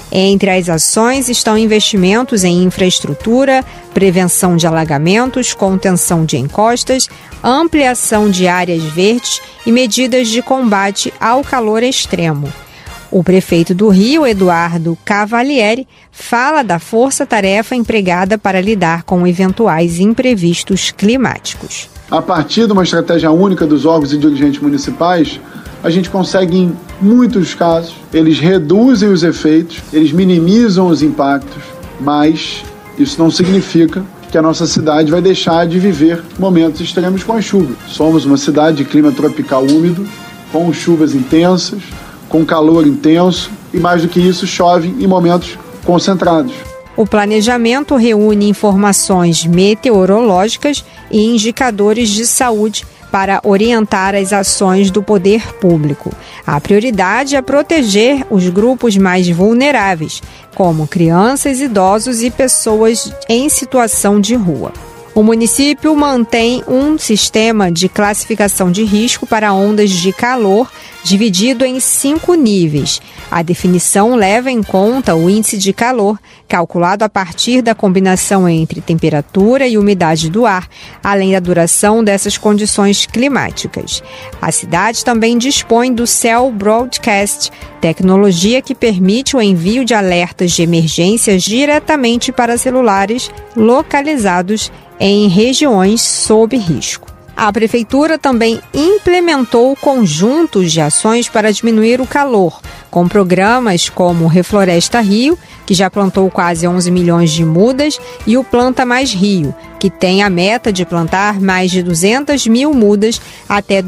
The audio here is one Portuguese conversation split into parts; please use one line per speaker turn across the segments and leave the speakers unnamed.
Entre as ações estão investimentos em infraestrutura, prevenção de alagamentos, contenção de encostas, ampliação de áreas verdes e medidas de combate ao calor extremo. O prefeito do Rio, Eduardo Cavalieri, fala da força-tarefa empregada para lidar com eventuais imprevistos climáticos.
A partir de uma estratégia única dos órgãos e dirigentes municipais, a gente consegue, em muitos casos, eles reduzem os efeitos, eles minimizam os impactos, mas isso não significa que a nossa cidade vai deixar de viver momentos extremos com as chuvas. Somos uma cidade de clima tropical úmido, com chuvas intensas, com calor intenso e, mais do que isso, chove em momentos concentrados.
O planejamento reúne informações meteorológicas e indicadores de saúde para orientar as ações do poder público. A prioridade é proteger os grupos mais vulneráveis, como crianças, idosos e pessoas em situação de rua. O município mantém um sistema de classificação de risco para ondas de calor dividido em 5 níveis. A definição leva em conta o índice de calor, calculado a partir da combinação entre temperatura e umidade do ar, além da duração dessas condições climáticas. A cidade também dispõe do Cell Broadcast, tecnologia que permite o envio de alertas de emergências diretamente para celulares localizados em regiões sob risco. A Prefeitura também implementou conjuntos de ações para diminuir o calor, com programas como o Refloresta Rio, que já plantou quase 11 milhões de mudas, e o Planta Mais Rio, que tem a meta de plantar mais de 200 mil mudas até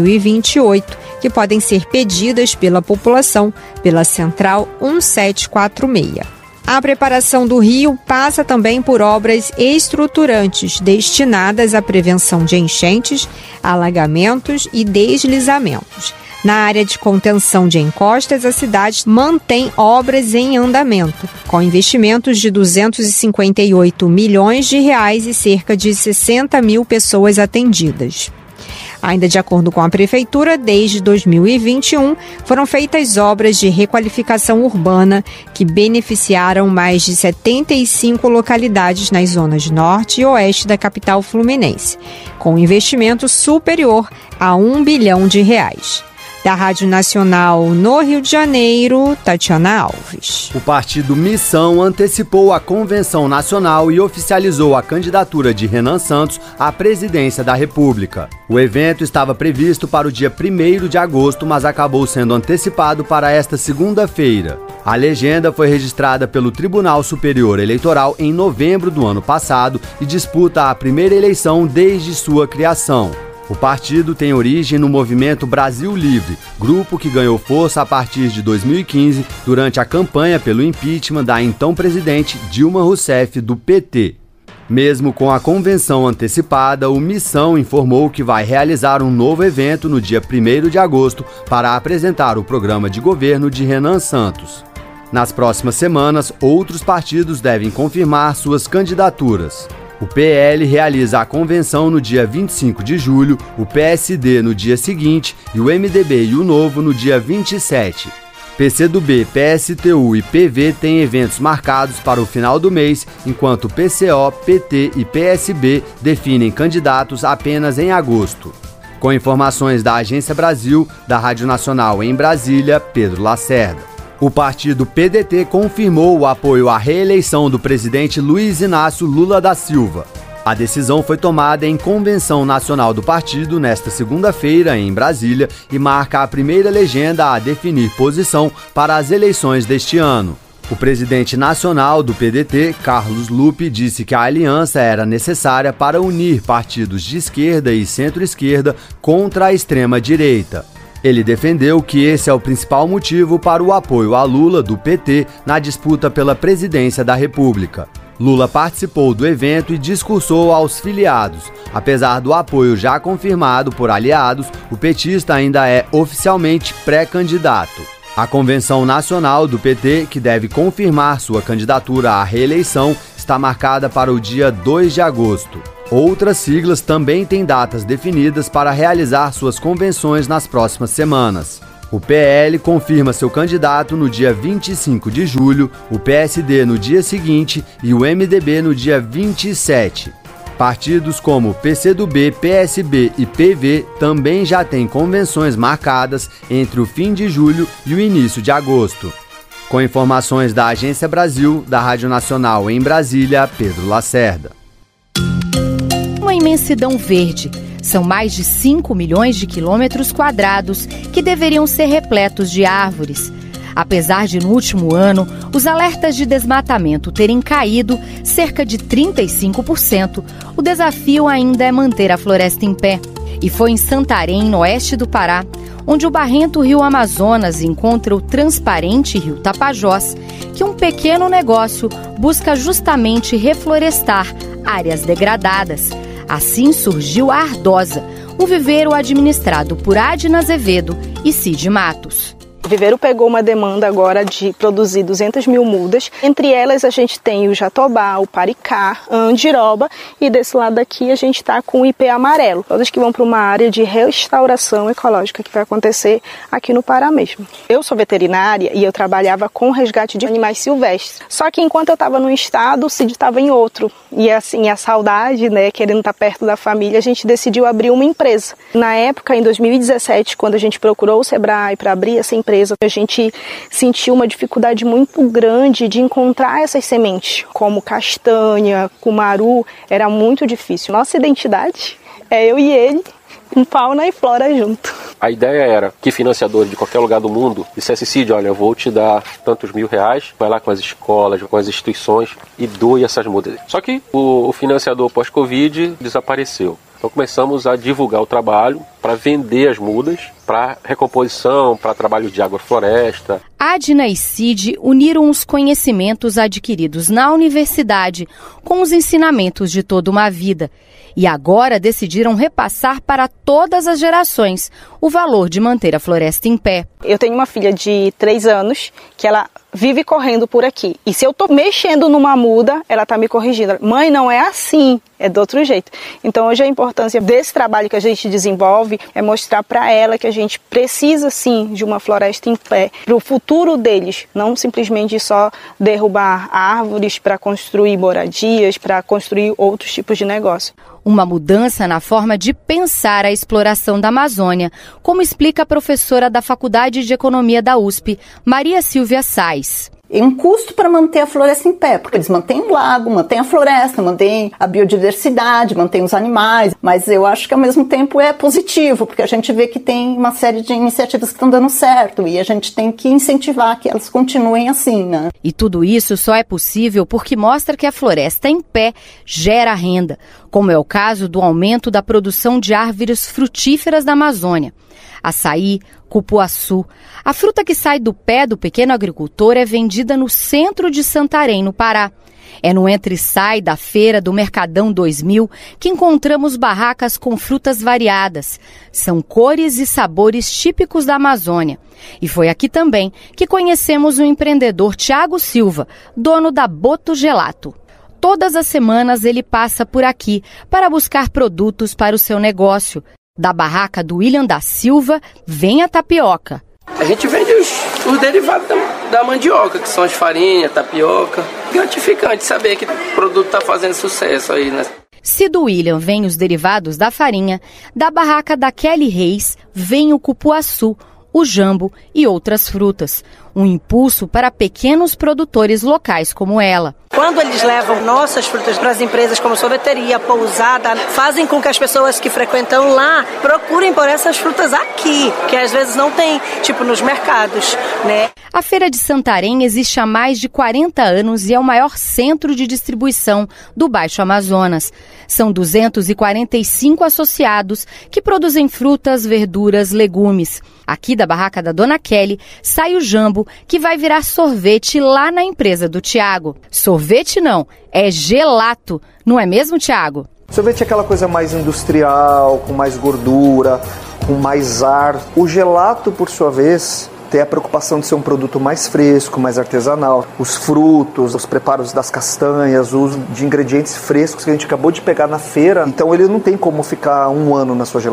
2028, que podem ser pedidas pela população pela Central 1746. A preparação do Rio passa também por obras estruturantes destinadas à prevenção de enchentes, alagamentos e deslizamentos. Na área de contenção de encostas, a cidade mantém obras em andamento, com investimentos de 258 milhões de reais e cerca de 60 mil pessoas atendidas. Ainda de acordo com a Prefeitura, desde 2021, foram feitas obras de requalificação urbana que beneficiaram mais de 75 localidades nas zonas norte e oeste da capital fluminense, com investimento superior a R$1 bilhão. Da Rádio Nacional no Rio de Janeiro, Tatiana Alves.
O partido Missão antecipou a convenção nacional e oficializou a candidatura de Renan Santos à presidência da República. O evento estava previsto para o dia 1º de agosto, mas acabou sendo antecipado para esta segunda-feira. A legenda foi registrada pelo Tribunal Superior Eleitoral em novembro do ano passado e disputa a primeira eleição desde sua criação. O partido tem origem no Movimento Brasil Livre, grupo que ganhou força a partir de 2015 durante a campanha pelo impeachment da então presidente Dilma Rousseff do PT. Mesmo com a convenção antecipada, o Missão informou que vai realizar um novo evento no dia 1º de agosto para apresentar o programa de governo de Renan Santos. Nas próximas semanas, outros partidos devem confirmar suas candidaturas. O PL realiza a convenção no dia 25 de julho, o PSD no dia seguinte e o MDB e o Novo no dia 27. PCdoB, PSTU e PV têm eventos marcados para o final do mês, enquanto PCO, PT e PSB definem candidatos apenas em agosto. Com informações da Agência Brasil, da Rádio Nacional em Brasília, Pedro Lacerda. O partido PDT confirmou o apoio à reeleição do presidente Luiz Inácio Lula da Silva. A decisão foi tomada em convenção nacional do partido nesta segunda-feira em Brasília e marca a primeira legenda a definir posição para as eleições deste ano. O presidente nacional do PDT, Carlos Lupe, disse que a aliança era necessária para unir partidos de esquerda e centro-esquerda contra a extrema-direita. Ele defendeu que esse é o principal motivo para o apoio a Lula do PT na disputa pela presidência da República. Lula participou do evento e discursou aos filiados. Apesar do apoio já confirmado por aliados, o petista ainda é oficialmente pré-candidato. A convenção nacional do PT, que deve confirmar sua candidatura à reeleição, está marcada para o dia 2 de agosto. Outras siglas também têm datas definidas para realizar suas convenções nas próximas semanas. O PL confirma seu candidato no dia 25 de julho, o PSD no dia seguinte e o MDB no dia 27. Partidos como PCdoB, PSB e PV também já têm convenções marcadas entre o fim de julho e o início de agosto. Com informações da Agência Brasil, da Rádio Nacional em Brasília, Pedro Lacerda.
Uma imensidão verde. São mais de 5 milhões de quilômetros quadrados que deveriam ser repletos de árvores. Apesar de, no último ano, os alertas de desmatamento terem caído cerca de 35%, o desafio ainda é manter a floresta em pé. E foi em Santarém, no oeste do Pará, onde o barrento rio Amazonas encontra o transparente rio Tapajós, que um pequeno negócio busca justamente reflorestar áreas degradadas. Assim surgiu a Ardosa, um viveiro administrado por Adna Azevedo e Cid Matos.
O viveiro pegou uma demanda agora de produzir 200 mil mudas. Entre elas a gente tem o jatobá, o paricá, a andiroba e desse lado aqui a gente está com o ipê amarelo. Todas que vão para uma área de restauração ecológica que vai acontecer aqui no Pará mesmo. Eu sou veterinária e eu trabalhava com resgate de animais silvestres. Só que enquanto eu estava num estado, o Cid estava em outro. E assim, a saudade, né, querendo estar perto da família, a gente decidiu abrir uma empresa. Na época, em 2017, quando a gente procurou o Sebrae para abrir essa empresa, a gente sentiu uma dificuldade muito grande de encontrar essas sementes, como castanha, cumaru, era muito difícil. Nossa identidade é eu e ele, um fauna e flora junto.
A ideia era que financiadores de qualquer lugar do mundo dissessem: Cid, olha, eu vou te dar tantos R$1.000, vai lá com as escolas, com as instituições e doe essas mudas. Só que o financiador pós-Covid desapareceu. Então começamos a divulgar o trabalho para vender as mudas, para recomposição, para trabalho de agrofloresta.
Adna e Cid uniram os conhecimentos adquiridos na universidade com os ensinamentos de toda uma vida. E agora decidiram repassar para todas as gerações o valor de manter a floresta em pé.
Eu tenho uma filha de 3 anos que ela vive correndo por aqui. E se eu estou mexendo numa muda, ela está me corrigindo. Mãe, não é assim, é do outro jeito. Então hoje a importância desse trabalho que a gente desenvolve é mostrar para ela que a gente precisa sim de uma floresta em pé para o futuro deles. Não simplesmente só derrubar árvores para construir moradias, para construir outros tipos de negócio.
Uma mudança na forma de pensar a exploração da Amazônia, como explica a professora da Faculdade de Economia da USP, Maria Silvia Sais.
É um custo para manter a floresta em pé, porque eles mantêm o lago, mantêm a floresta, mantêm a biodiversidade, mantêm os animais, mas eu acho que ao mesmo tempo é positivo, porque a gente vê que tem uma série de iniciativas que estão dando certo e a gente tem que incentivar que elas continuem assim, né?
E tudo isso só é possível porque mostra que a floresta em pé gera renda, como é o caso do aumento da produção de árvores frutíferas da Amazônia. Açaí, cupuaçu. A fruta que sai do pé do pequeno agricultor é vendida no centro de Santarém, no Pará. É no entre-sai da feira do Mercadão 2000 que encontramos barracas com frutas variadas. São cores e sabores típicos da Amazônia. E foi aqui também que conhecemos o empreendedor Tiago Silva, dono da Boto Gelato. Todas as semanas ele passa por aqui para buscar produtos para o seu negócio. Da barraca do William da Silva, vem a tapioca.
A gente vende os derivados da mandioca, que são as farinhas, tapioca. Gratificante saber que o produto está fazendo sucesso aí, né?
Se do William vem os derivados da farinha, da barraca da Kelly Reis vem o cupuaçu, o jambo e outras frutas. Um impulso para pequenos produtores locais como ela.
Quando eles levam nossas frutas para as empresas como sorveteria, pousada, fazem com que as pessoas que frequentam lá procurem por essas frutas aqui, que às vezes não tem, tipo nos mercados, né?
A Feira de Santarém existe há mais de 40 anos e é o maior centro de distribuição do Baixo Amazonas. São 245 associados que produzem frutas, verduras, legumes. Aqui da barraca da Dona Kelly sai o jambo, que vai virar sorvete lá na empresa do Tiago. Sorvete não, é gelato, não é mesmo, Tiago?
Sorvete é aquela coisa mais industrial, com mais gordura, com mais ar. O gelato, por sua vez, tem a preocupação de ser um produto mais fresco, mais artesanal. Os frutos, os preparos das castanhas, o uso de ingredientes frescos que a gente acabou de pegar na feira. Então ele não tem como ficar um ano na sua geladeira.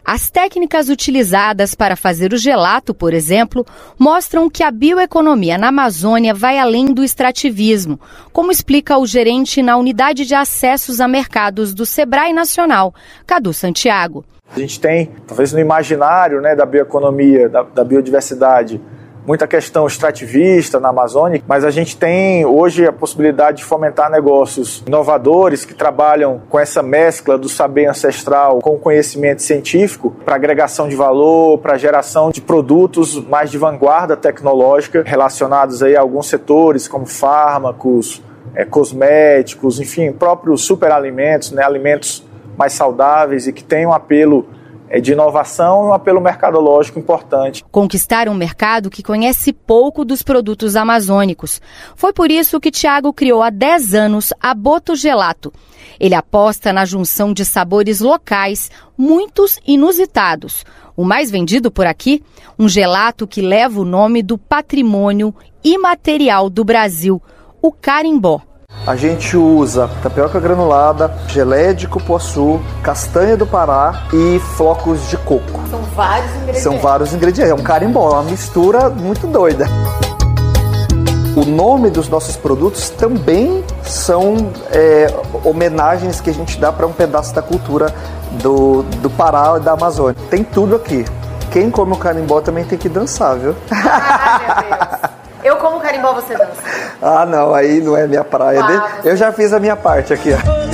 As técnicas utilizadas para fazer o gelato, por exemplo, mostram que a bioeconomia na Amazônia vai além do extrativismo, como explica o gerente na Unidade de Acessos a Mercados do Sebrae Nacional, Cadu Santiago.
A gente tem, talvez no imaginário, da bioeconomia, da biodiversidade, muita questão extrativista na Amazônia, mas a gente tem hoje a possibilidade de fomentar negócios inovadores que trabalham com essa mescla do saber ancestral com o conhecimento científico para agregação de valor, para geração de produtos mais de vanguarda tecnológica relacionados aí a alguns setores como fármacos, cosméticos, enfim, próprios superalimentos, alimentos mais saudáveis e que têm um apelo de inovação e um apelo mercadológico importante.
Conquistar um mercado que conhece pouco dos produtos amazônicos. Foi por isso que Thiago criou há 10 anos a Boto Gelato. Ele aposta na junção de sabores locais, muitos inusitados. O mais vendido por aqui, um gelato que leva o nome do patrimônio imaterial do Brasil, o carimbó.
A gente usa tapioca granulada, geleia de cupuaçu, castanha do Pará e flocos de coco. São vários ingredientes. É um carimbó, uma mistura muito doida. O nome dos nossos produtos também são homenagens que a gente dá para um pedaço da cultura do Pará e da Amazônia. Tem tudo aqui. Quem come o carimbó também tem que dançar, viu?
Ai, meu Deus. Eu como carimbó, você dança?
Ah, não, aí não é minha praia. Eu já fiz a minha parte aqui, ó.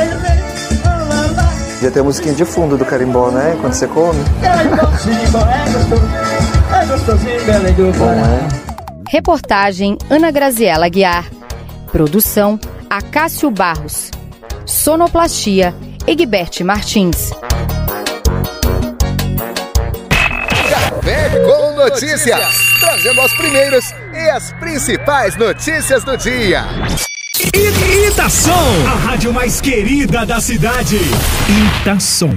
Já tem a musiquinha de fundo do carimbó, né? Quando você come.
Reportagem Ana Graziela Guiar. Produção Acácio Barros. Sonoplastia Egbert Martins.
Café com Notícias, trazendo as primeiras e as principais notícias do dia.
Itação, a rádio mais querida da cidade. Itação.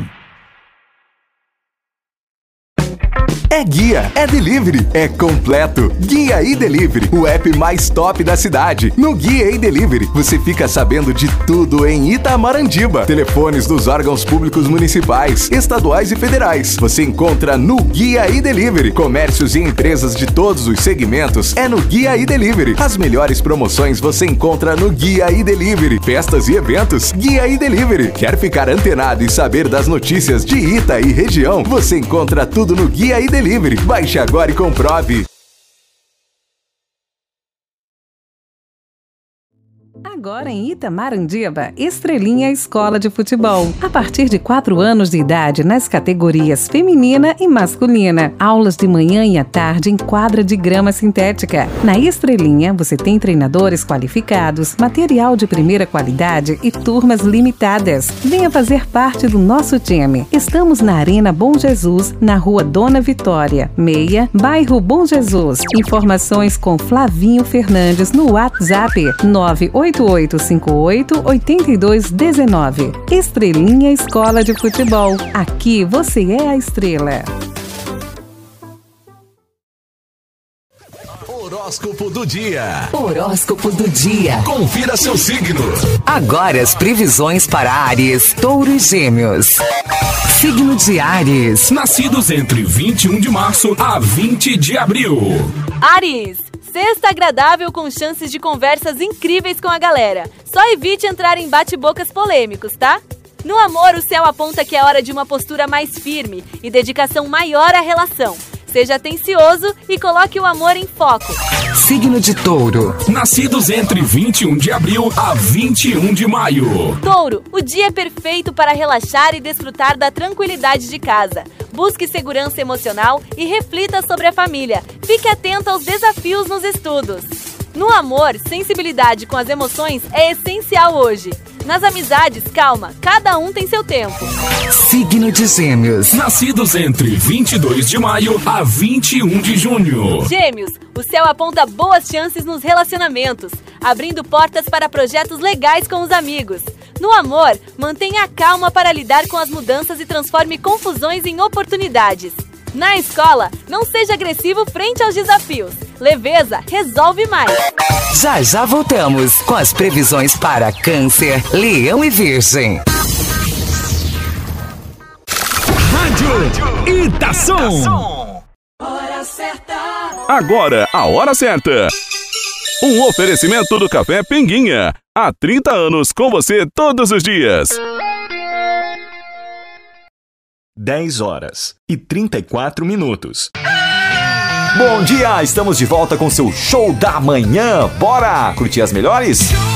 É guia, é delivery, é completo. Guia e Delivery, o app mais top da cidade. No Guia e Delivery, você fica sabendo de tudo em Itamarandiba. Telefones dos órgãos públicos municipais, estaduais e federais. Você encontra no Guia e Delivery. Comércios e empresas de todos os segmentos é no Guia e Delivery. As melhores promoções você encontra no Guia e Delivery. Festas e eventos, Guia e Delivery. Quer ficar antenado e saber das notícias de Ita e região? Você encontra tudo no Guia e Delivery. Baixe agora e comprove.
Agora em Itamarandiba, Estrelinha Escola de Futebol. A partir de 4 anos de idade nas categorias feminina e masculina. Aulas de manhã e à tarde em quadra de grama sintética. Na Estrelinha, você tem treinadores qualificados, material de primeira qualidade e turmas limitadas. Venha fazer parte do nosso time. Estamos na Arena Bom Jesus, na Rua Dona Vitória, 6, bairro Bom Jesus. Informações com Flavinho Fernandes no WhatsApp 98858-8219. Estrelinha Escola de Futebol. Aqui você é a estrela.
Horóscopo do dia.
Horóscopo do dia.
Confira seu signo.
Agora as previsões para Áries, Touro e Gêmeos. Signo de Áries.
Nascidos entre 21 de março a 20 de abril.
Áries. Sexta agradável com chances de conversas incríveis com a galera. Só evite entrar em bate-bocas polêmicos, tá? No amor, o céu aponta que é hora de uma postura mais firme e dedicação maior à relação. Seja atencioso e coloque o amor em foco.
Signo de Touro.
Nascidos entre 21 de abril a 21 de maio.
Touro, o dia é perfeito para relaxar e desfrutar da tranquilidade de casa. Busque segurança emocional e reflita sobre a família. Fique atento aos desafios nos estudos. No amor, sensibilidade com as emoções é essencial hoje. Nas amizades, calma, cada um tem seu tempo.
Signo de Gêmeos.
Nascidos entre 22 de maio a 21 de junho.
Gêmeos, o céu aponta boas chances nos relacionamentos, abrindo portas para projetos legais com os amigos. No amor, mantenha a calma para lidar com as mudanças e transforme confusões em oportunidades. Na escola, não seja agressivo frente aos desafios. Leveza resolve mais.
Já já voltamos com as previsões para Câncer, Leão e Virgem.
Rádio Itação.
Hora certa.
Agora, a hora certa. Um oferecimento do Café Pinguinha. Há 30 anos com você todos os dias.
10h34. Bom dia, estamos de volta com seu Show da Manhã. Bora curtir as melhores?